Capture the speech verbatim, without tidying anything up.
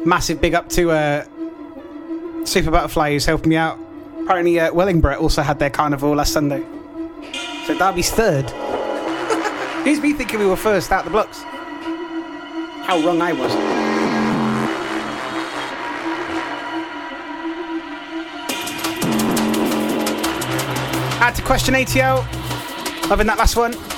Massive big up to uh, Super Butterfly, who's helping me out. Apparently, uh, Wellingborough also had their carnival last Sunday. So Derby's third. Here's me thinking we were first out the blocks. How wrong I was. Add to question A T L. Loving that last one.